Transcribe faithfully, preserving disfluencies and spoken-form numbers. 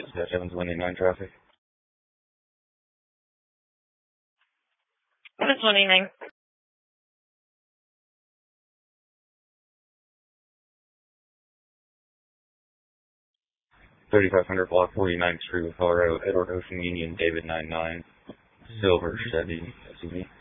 Dispatch Evans one eighty-nine traffic. What is one eighty-nine? thirty-five hundred block forty-ninth Street with Colorado, Edward Ocean Union, David nine nine. Silver Chevy S U V.